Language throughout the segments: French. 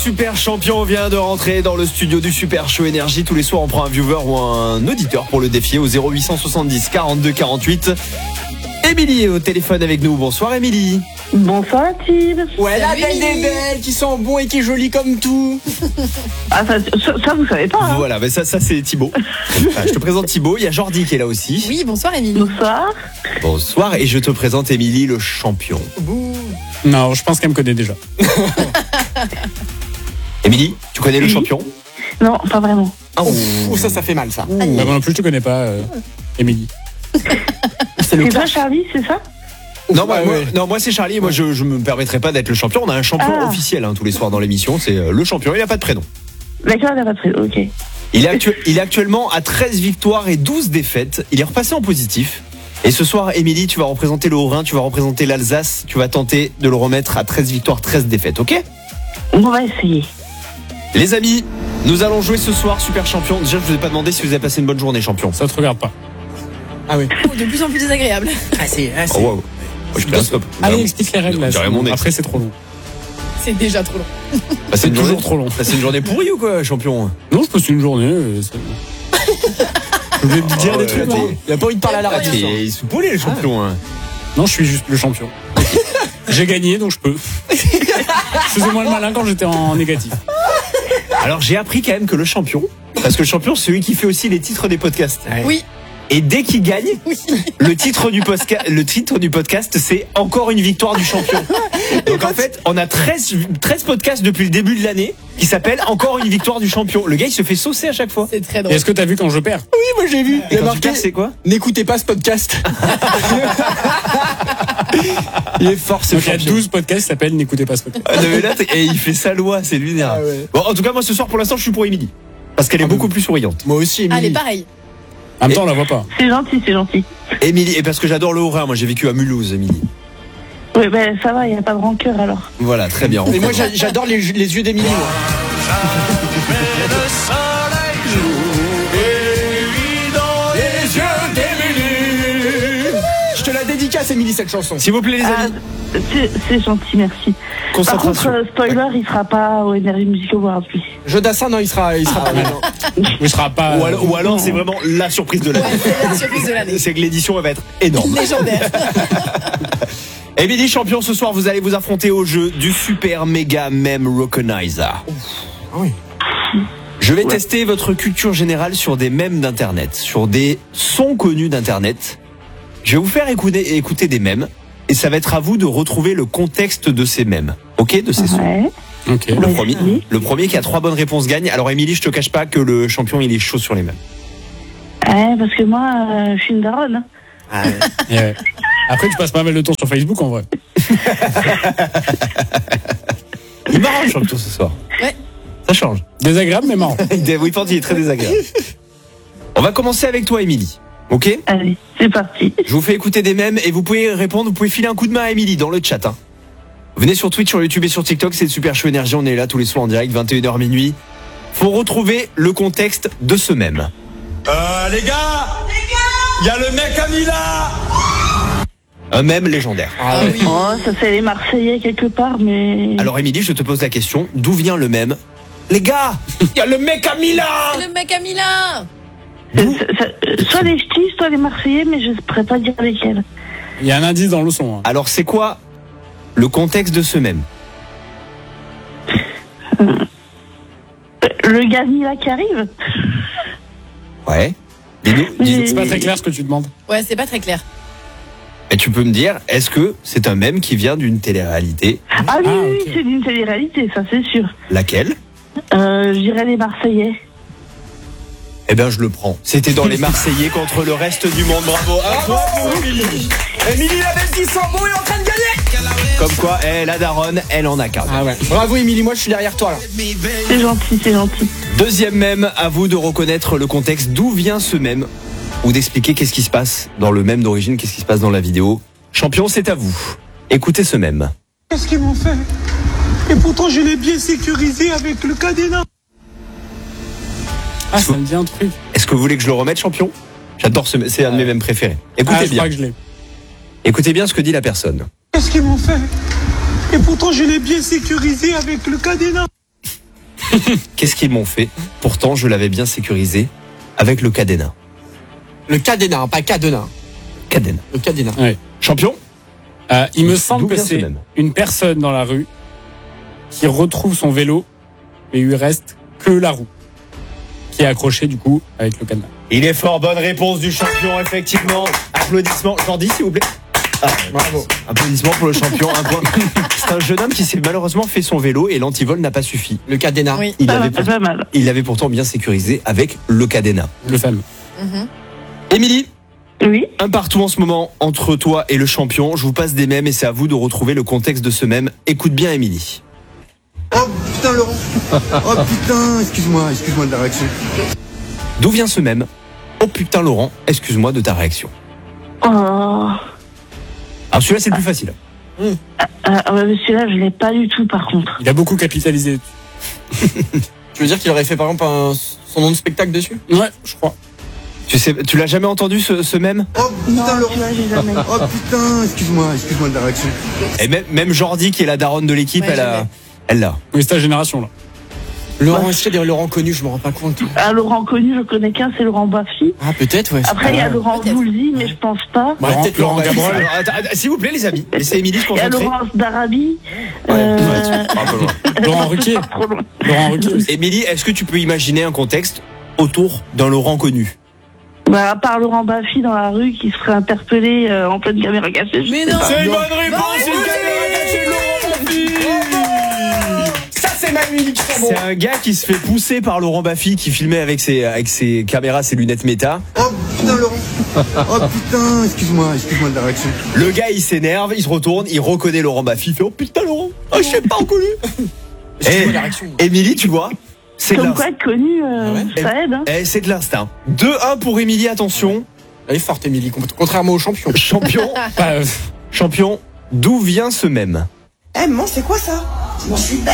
Super champion vient de rentrer dans le studio du Super Show Énergie. Tous les soirs, on prend un viewer ou un auditeur pour le défier au 0870 42 48. Émilie est au téléphone avec nous. Bonsoir Émilie. Bonsoir Tim. Ouais, la belle des belles, qui sent bon et qui est jolie comme tout. Ah ça vous savez pas hein. Voilà, mais ça c'est Thibaut. Enfin, je te présente Thibaut, il y a Jordi qui est là aussi. Oui, bonsoir Émilie. Bonsoir. Bonsoir, et je te présente Émilie le champion. Non, je pense qu'elle me connaît déjà. Émilie, tu connais le champion? Non, pas vraiment. Ouh, ça fait mal ça. Aïe. Bah, moi non plus, je te connais pas, Émilie. C'est pas Charlie, c'est ça? Non, Ouais. moi c'est Charlie. Moi je me permettrai pas d'être le champion. On a un champion officiel tous les soirs dans l'émission. C'est le champion. Il a pas de prénom. D'accord, il n'a pas de prénom, ok. Il est actuellement à 13 victoires et 12 défaites. Il est repassé en positif. Et ce soir, Émilie, tu vas représenter le Haut-Rhin, tu vas représenter l'Alsace. Tu vas tenter de le remettre à 13 victoires, 13 défaites, ok? On va essayer. Les amis, nous allons jouer ce soir Super Champion. Déjà, je vous ai pas demandé si vous avez passé une bonne journée, champion. Ça te regarde pas. Ah oui. Oh, de plus en plus désagréable. Oh, wow. Je fais un stop. Allez, explique les règles là. Dirait mon ex. Après, c'est trop long. C'est déjà trop long. C'est toujours trop long. C'est une journée pourrie ou quoi, champion? Non, je passe une journée. Je vais te dire des trucs. là, Non, il a pas envie de parler à la radio. ce soir. Il se poulait le champion. Hein. Non, je suis juste le champion. J'ai gagné, donc je peux. Je faisais moins le malin quand j'étais en négatif. Alors j'ai appris quand même que le champion, parce que le champion c'est celui qui fait aussi les titres des podcasts. Oui. Et dès qu'il gagne, le titre du podcast c'est encore une victoire du champion. Donc en fait, on a 13 podcasts depuis le début de l'année qui s'appellent encore une victoire du champion. Le gars il se fait saucer à chaque fois. C'est très Et drôle. est-ce que t'as vu quand je perds? Oui, moi j'ai vu. Et Il y a quand tu marqué perds, c'est quoi? n'écoutez pas ce podcast. Il est fort, ce Donc il y a champion. 12 podcasts qui s'appellent N'écoutez pas ce podcast. Ah, non, mais là, et il fait sa loi, c'est lunaire. Ah ouais. Bon, en tout cas moi ce soir pour l'instant je suis pour Émilie. Parce qu'elle est beaucoup plus souriante. Moi aussi, Émilie. Allez, pareil. En même temps, on la voit pas. C'est gentil, c'est gentil. Émilie, et parce que j'adore le Haut-Rhin, moi j'ai vécu à Mulhouse, Émilie. Oui, ben ça va, il n'y a pas de rancœur alors. Voilà, très bien. Et moi j'adore les yeux d'Émilie. moi. Je te la dédicace, Émilie, cette chanson. S'il vous plaît les amis. C'est gentil, merci. Par contre, Concentration. spoiler, il sera pas au Energy Music Awards, lui. Jodassin, non, il sera pas mal. Il sera pas. Ou alors c'est vraiment la surprise de l'année. C'est la surprise de l'année. C'est que l'édition elle va être énorme. Légendaire. Émilie champion, ce soir vous allez vous affronter au jeu du Super Mega Meme Recognizer. Ah oui. Je vais tester votre culture générale sur des mèmes d'internet, sur des sons connus d'internet. Je vais vous faire écouter des mèmes et ça va être à vous de retrouver le contexte de ces mèmes. OK, de ces sons. Ouais. Ok. Le premier qui a 3 bonnes réponses gagne. Alors Émilie, je te cache pas que le champion il est chaud sur les mèmes. Ouais, parce que moi, je suis une daronne. Hein. Et ouais. Après, tu passes pas mal de temps sur Facebook en vrai. Il est marrant le champion ce soir. Ouais. Ça change. Désagréable, mais marrant. Oui, il est très désagréable. On va commencer avec toi Émilie. OK? Allez, c'est parti. Je vous fais écouter des mèmes et vous pouvez répondre, vous pouvez filer un coup de main à Émilie dans le chat. Hein. Venez sur Twitch, sur YouTube et sur TikTok, c'est le Super Show Énergie, on est là tous les soirs en direct, 21h minuit. Faut retrouver le contexte de ce mème. Les gars, il y a le mec Amila. Un mème légendaire. Ah oui. Oh, ça c'est les Marseillais quelque part, mais... Alors Émilie, je te pose la question, d'où vient le mème? Les gars, il y a le mec Amila. Le mec Amila. Soit les ch'tis, soit les Marseillais, mais je ne pourrais pas dire lesquels. Il y a un indice dans le son. Hein. Alors c'est quoi le contexte de ce mème? Le gaz Mila qui arrive. Ouais. Dis-nous. C'est pas très clair ce que tu demandes. Ouais, c'est pas très clair. Et tu peux me dire, est-ce que c'est un mème qui vient d'une télé-réalité? Ah oui, oui, ok. oui, c'est d'une télé-réalité, ça c'est sûr. Laquelle? Je dirais les Marseillais. Eh bien, je le prends. C'était dans les Marseillais contre le reste du monde. Bravo. Bravo, Émilie. Émilie, la belle qui sent bon, est en train de gagner. Comme quoi, la daronne, elle en a qu'un. Ah ouais. Bravo, Émilie, moi je suis derrière toi là. C'est gentil, c'est gentil. Deuxième mème, à vous de reconnaître le contexte. D'où vient ce mème? Ou d'expliquer qu'est-ce qui se passe dans le mème d'origine, qu'est-ce qui se passe dans la vidéo. Champion, c'est à vous. Écoutez ce mème. Qu'est-ce qu'ils m'ont fait? Et pourtant je l'ai bien sécurisé avec le cadenas. Ah, ça me dit un truc. Est-ce que vous voulez que je le remette, champion? J'adore c'est un de mes mèmes préférés. Écoutez Ah, je bien. crois que je l'ai. Écoutez bien ce que dit la personne. Qu'est-ce qu'ils m'ont fait? Et pourtant je l'ai bien sécurisé avec le cadenas. Qu'est-ce qu'ils m'ont fait? Pourtant, je l'avais bien sécurisé avec le cadenas. Le cadenas, pas cadenas. Cadenas. Le cadenas. Champion? Il me semble D'où que vient ce c'est même une personne dans la rue qui retrouve son vélo et il lui reste que la roue qui est accrochée du coup avec le cadenas. Il est fort, bonne réponse du champion, effectivement. Applaudissements. Jordi, s'il vous plaît. Bravo. Applaudissements pour le champion, un point. C'est un jeune homme qui s'est malheureusement fait son vélo et l'antivol n'a pas suffi. Le cadenas. Oui. Pas mal. Il l'avait pourtant bien sécurisé avec le cadenas. Le fameux. Émilie, Oui. un partout en ce moment entre toi et le champion. Je vous passe des mèmes et c'est à vous de retrouver le contexte de ce mème. Écoute bien, Émilie. Oh putain Laurent. Oh putain, excuse-moi de la réaction. D'où vient ce mème? Oh putain, Laurent, excuse-moi de ta réaction. Oh. Alors celui-là, c'est le plus facile. Celui-là, je l'ai pas du tout, par contre. Il a beaucoup capitalisé. Tu veux dire qu'il aurait fait par exemple son nom de spectacle dessus? Ouais, je crois. Tu l'as jamais entendu ce mème? Oh Non, putain Laurent. celui-là, j'ai jamais. Oh putain, excuse-moi de la réaction. Et même Jordi, qui est la daronne de l'équipe, Ouais, elle l'a. Oui, c'est ta génération là. Laurent, est-ce qu'il y a des Laurent connus? Je me rends pas compte. Laurent connu, je connais qu'un, c'est Laurent Baffy. Ah, peut-être, ouais. Après, il y a Laurent Peut-être. Voulzy, mais je pense pas. Ouais, peut-être Laurent Laurent Cabrol. Alors, attends, s'il vous plaît, les amis, laissez Émilie se Il y a concentrer. Laurence d'Arabie. Laurent Ruquier. Pas trop loin. Laurent Ruquier aussi. Émilie, est-ce que tu peux imaginer un contexte autour d'un Laurent connu? À part Laurent Baffy dans la rue qui se ferait interpeller en pleine caméra cachée. Mais non. C'est une bonne réponse, c'est une caméra cachée de Laurent Baffy. Ça, c'est ma musique, c'est bon. C'est un gars qui se fait pousser par Laurent Baffy qui filmait avec ses caméras, ses lunettes méta. Oh putain Laurent. Oh putain, excuse-moi de la réaction. Le gars, il s'énerve, il se retourne, il reconnaît Laurent Baffy, il fait oh putain Laurent, oh je sais pas reconnu. Excuse-moi la réaction. Émilie, tu vois, c'est de Comme quoi, l'instinct. être connu, ouais ça aide. Hein. C'est de l'instinct. 2-1 pour Émilie, attention. Elle est forte, Émilie, contrairement au champion. Champion, champion, d'où vient ce mème? Eh maman, c'est quoi ça? Mon super.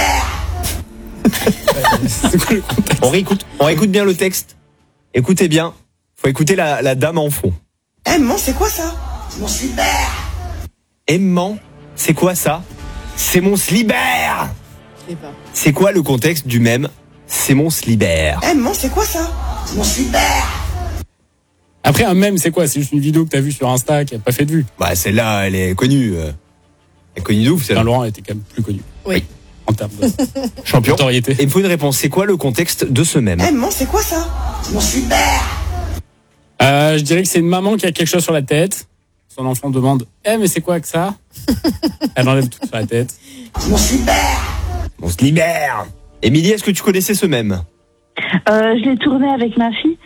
On réécoute bien le texte. Écoutez bien, faut écouter la dame en fond. Eh maman, c'est quoi ça? Mon super. Aimant, c'est quoi ça? C'est mon slibert. Je sais pas. C'est quoi le contexte du mème? C'est mon slibert. Eh maman, c'est quoi ça? Mon super. Après, un mème, c'est quoi? C'est juste une vidéo que t'as vue sur Insta qui a pas fait de vue. Bah celle-là, elle est connue. Elle est connue de ouf, celle-là. Laurent était quand même plus connu. Oui. En termes de Champion. notoriété. Et il me faut une réponse. C'est quoi le contexte de ce mème? Eh maman, c'est quoi ça? Mon super. Je dirais que c'est une maman qui a quelque chose sur la tête. Son enfant demande mais c'est quoi que ça? Elle enlève tout sur la tête. Mon super. On se libère. Émilie, est-ce que tu connaissais ce mème? Je l'ai tourné avec ma fille.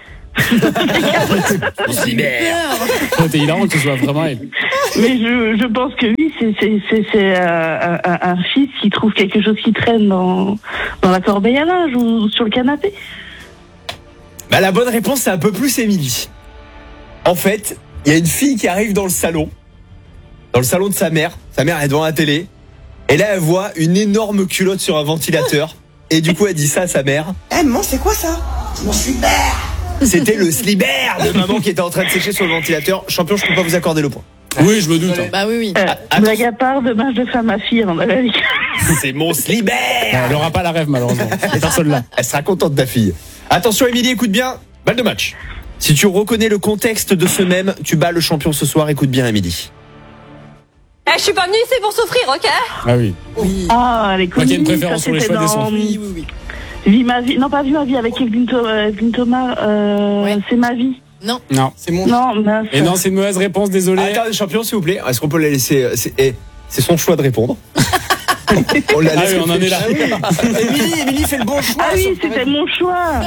On se libère. C'était hilarant que ce soit vraiment elle. Mais je pense que oui, c'est un fils qui trouve quelque chose qui traîne dans la corbeille à linge ou sur le canapé. Bah la bonne réponse, c'est un peu plus Émilie. En fait, il y a une fille qui arrive dans le salon de sa mère. Sa mère est devant la télé. Et là, elle voit une énorme culotte sur un ventilateur. Et du coup, elle dit ça à sa mère. Eh maman, c'est quoi ça? Mon super. C'était le slibert de maman qui était en train de sécher sur le ventilateur. Champion, je peux pas vous accorder le point. Oui, je me doute. Hein. Bah oui. Blague à part, demain je fais à ma fille en Amérique. C'est mon slibert. Elle aura pas la rêve, malheureusement. Personne là. Elle sera contente, ta fille. Attention, Émilie, écoute bien. Balle de match. Si tu reconnais le contexte de ce mème, tu bats le champion ce soir. Écoute bien, Émilie. Je suis pas venue ici pour souffrir, ok? Ah oui. Oui. Ah, elle est Moi qui ai une connue. préférence Ça, sur les c'était choix des dans sons. Oui, oui, oui. Vie ma vie. Non, pas Vie ma vie avec Evelyne Thomas. Ouais. C'est ma vie. Non. Non. C'est mon. Non, mince. Et non, c'est une mauvaise réponse, désolé. Attends, champion, s'il vous plaît. Est-ce qu'on peut la laisser c'est son choix de répondre. On la Ah laisse oui, on en est là. Émilie fait le bon choix. Ah oui, sur le c'était mon choix.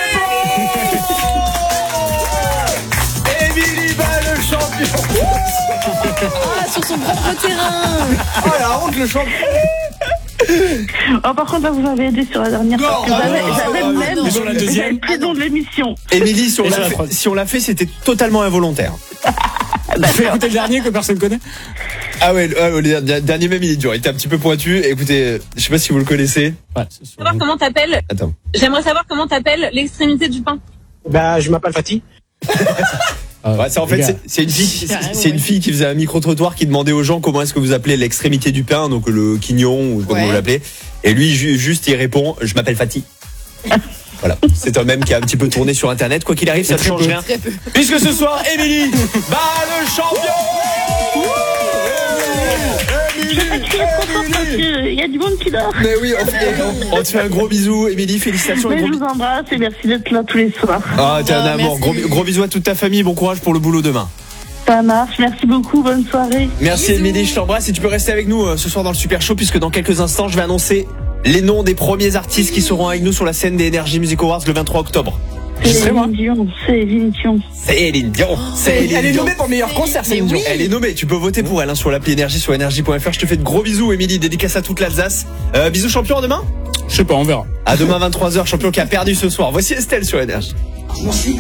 Émilie bat le champion. Ah, sur son propre terrain. Oh la honte, le champion. Oh, par contre, là, vous m'avez aidé sur la dernière. Non, parce que j'avais le même. Mais sur la deuxième. J'avais le nom de l'émission. Émilie, si Et sur la troisième. on l'a fait, c'était totalement involontaire. Fais écouter le dernier que personne connaît. Ah ouais, le dernier même, il est dur. Il était un petit peu pointu. Écoutez, je sais pas si vous le connaissez. Ouais, c'est sûr. Savoir comment t'appelles. Attends. J'aimerais savoir comment t'appelles l'extrémité du pain. Bah, je m'appelle Fatih. Ouais, c'est en fait, c'est une fille, c'est une fille qui faisait un micro-trottoir qui demandait aux gens comment est-ce que vous appelez l'extrémité du pain, donc le quignon ou comment vous l'appelez. Et lui, juste, il répond, je m'appelle Fatih. Voilà. C'est un mème qui a un petit peu tourné sur Internet. Quoi qu'il arrive, ça ne change rien. Puisque ce soir, Émilie bat le champion. Il y a du monde qui dort. Mais oui, on te fait un gros bisou, Émilie. Félicitations. Mais je vous embrasse et merci d'être là tous les soirs. Ah, t'es un amour. Gros bisous à toute ta famille. Bon courage pour le boulot demain. Ça marche. Merci beaucoup. Bonne soirée. Merci Émilie, je t'embrasse et tu peux rester avec nous ce soir dans le Super Show puisque dans quelques instants, je vais annoncer les noms des premiers artistes qui seront avec nous sur la scène des Energy Music Awards le 23 octobre. Céline Dion. Céline Dion. Elle est nommée pour meilleur concert, Céline Dion. Elle est nommée, tu peux voter pour elle sur l'appli Énergie sur énergie.fr. Je te fais de gros bisous Émilie, dédicace à toute l'Alsace. Bisous champion à demain. Je sais pas, on verra. À demain 23h, champion qui a perdu ce soir. Voici Estelle sur Énergie.